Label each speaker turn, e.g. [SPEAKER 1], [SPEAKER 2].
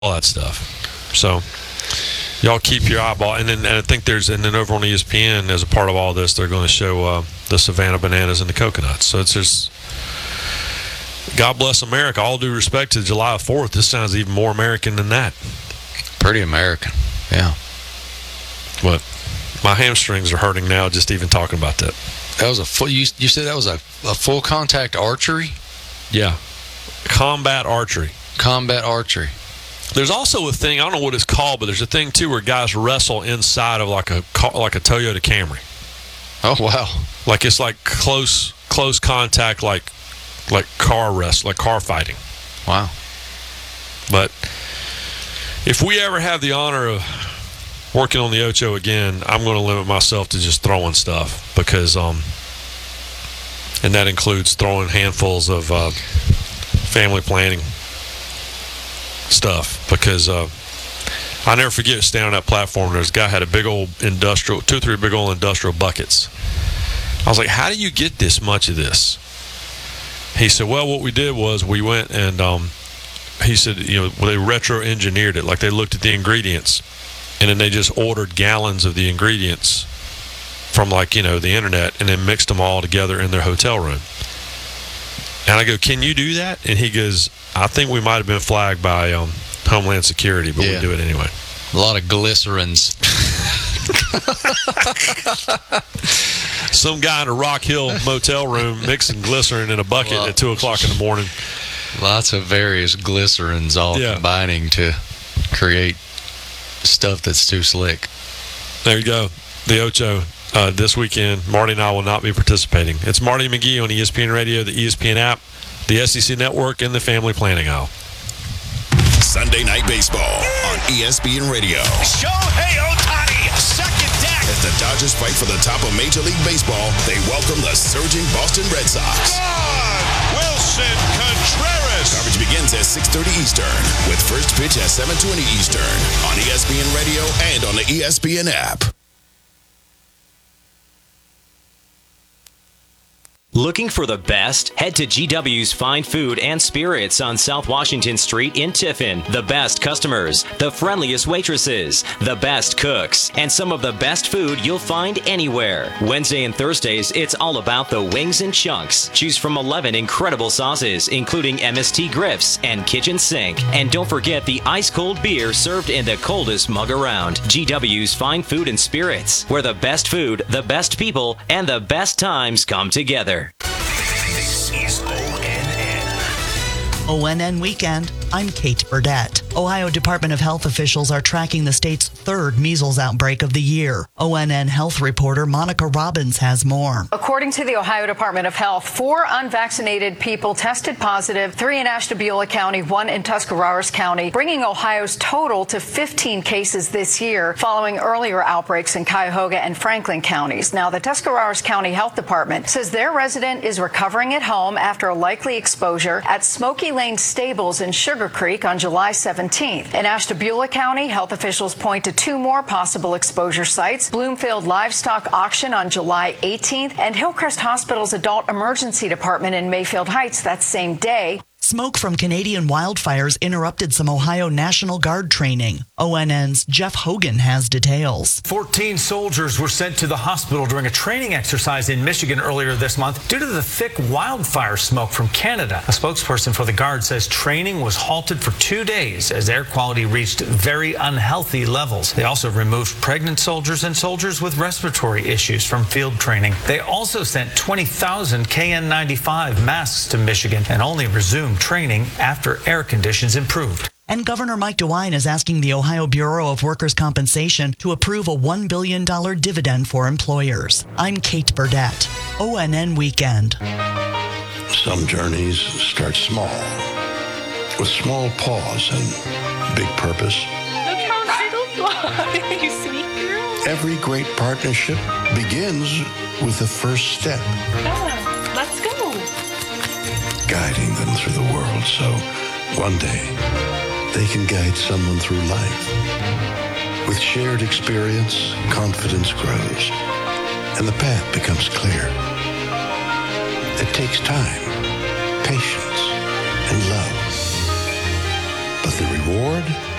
[SPEAKER 1] all that stuff. So y'all keep your eyeball. And then I think and then over on ESPN, as a part of all this, they're going to show the Savannah bananas and the coconuts. So it's just, God bless America. All due respect to July 4th, this sounds even more American than that.
[SPEAKER 2] Pretty American, yeah.
[SPEAKER 1] But my hamstrings are hurting now just even talking about that.
[SPEAKER 2] That was a full. You said that was a full contact archery?
[SPEAKER 1] Yeah, combat archery.
[SPEAKER 2] Combat archery.
[SPEAKER 1] There's also a thing, I don't know what it's called, but there's a thing too where guys wrestle inside of like a Toyota Camry.
[SPEAKER 2] Oh wow!
[SPEAKER 1] Like it's like close contact, like car wrestle, like car fighting.
[SPEAKER 2] Wow. But
[SPEAKER 1] if we ever have the honor of working on the Ocho again, I'm going to limit myself to just throwing stuff because, and that includes throwing handfuls of family planning stuff because I never forget standing on that platform. There's a guy had a big old industrial, 2 or 3 big old industrial buckets. I was like, how do you get this much of this? He said, well, what we did was we went and he said, they retro-engineered it. Like they looked at the ingredients and then they just ordered gallons of the ingredients from the internet and then mixed them all together in their hotel room. And I go, can you do that? And he goes, I think we might have been flagged by Homeland Security, but we do it anyway.
[SPEAKER 2] A lot of glycerins.
[SPEAKER 1] Some guy in a Rock Hill motel room mixing glycerin in a bucket at 2 o'clock in the morning.
[SPEAKER 2] Lots of various glycerins all combining to create stuff that's too slick.
[SPEAKER 1] There you go. The Ocho this weekend. Marty and I will not be participating. It's Marty McGee on ESPN Radio, the ESPN app, the SEC Network, and the Family Planning Aisle.
[SPEAKER 3] Sunday Night Baseball on ESPN Radio.
[SPEAKER 4] Shohei Ohtani, second deck.
[SPEAKER 3] As the Dodgers fight for the top of Major League Baseball, they welcome the surging Boston Red Sox.
[SPEAKER 4] Wilson Contreras.
[SPEAKER 3] Coverage begins at 6:30 Eastern with first pitch at 7:20 Eastern on ESPN Radio and on the ESPN app.
[SPEAKER 5] Looking for the best? Head to GW's Fine Food and Spirits on South Washington Street in Tiffin. The best customers, the friendliest waitresses, the best cooks, and some of the best food you'll find anywhere. Wednesday and Thursdays, it's all about the wings and chunks. Choose from 11 incredible sauces, including MST Griffs and Kitchen Sink. And don't forget the ice-cold beer served in the coldest mug around. GW's Fine Food and Spirits, where the best food, the best people, and the best times come together.
[SPEAKER 4] This is ONN.
[SPEAKER 6] ONN Weekend. I'm Kate Burdett. Ohio Department of Health officials are tracking the state's 3rd measles outbreak of the year. ONN health reporter Monica Robbins has more.
[SPEAKER 7] According to the Ohio Department of Health, 4 unvaccinated people tested positive, 3 in Ashtabula County, 1 in Tuscarawas County, bringing Ohio's total to 15 cases this year, following earlier outbreaks in Cuyahoga and Franklin counties. Now, the Tuscarawas County Health Department says their resident is recovering at home after a likely exposure at Smoky Lane Stables in Sugar Creek on July 17th. In Ashtabula County, health officials point to 2 more possible exposure sites: Bloomfield Livestock Auction on July 18th and Hillcrest Hospital's Adult Emergency Department in Mayfield Heights that same day.
[SPEAKER 6] Smoke from Canadian wildfires interrupted some Ohio National Guard training. ONN's Jeff Hogan has details.
[SPEAKER 8] 14 soldiers were sent to the hospital during a training exercise in Michigan earlier this month due to the thick wildfire smoke from Canada. A spokesperson for the Guard says training was halted for 2 days as air quality reached very unhealthy levels. They also removed pregnant soldiers and soldiers with respiratory issues from field training. They also sent 20,000 KN95 masks to Michigan and only resumed training after air conditions improved.
[SPEAKER 6] And Governor Mike DeWine is asking the Ohio Bureau of Workers' Compensation to approve a $1 billion dividend for employers. I'm Kate Burdett, ONN Weekend.
[SPEAKER 9] Some journeys start small, with small pause and big purpose.
[SPEAKER 10] Look how little fly, you sweet girl.
[SPEAKER 9] Every great partnership begins with the first step.
[SPEAKER 10] Bella, let's go.
[SPEAKER 9] Guiding them through the world so one day they can guide someone through life. With shared experience, confidence grows and the path becomes clear. It takes time, patience, and love. But the reward